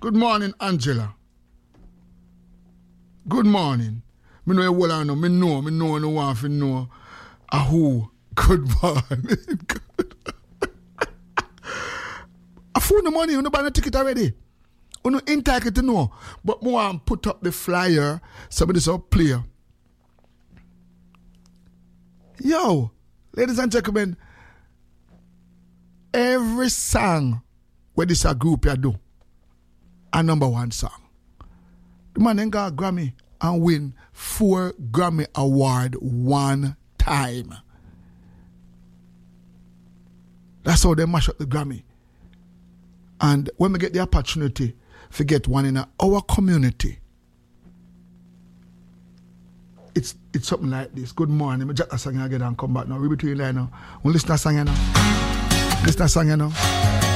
Good morning, Angela. Good morning. Me know you well I know. Me know no one fi know. Who? Good morning. I found the money, you buy the ticket already. You know, entitled to know. But me want put up the flyer. Somebody saw player. Yo, ladies and gentlemen, every song where this a group you do, a number one song. The man ain't got a Grammy and win 4 Grammy Award one time. That's how they mash up the Grammy. And when we get the opportunity to get one in our community, it's something like this. Good morning. I just sing again and come back now. We between line now. We listen to song now. Listen to song now.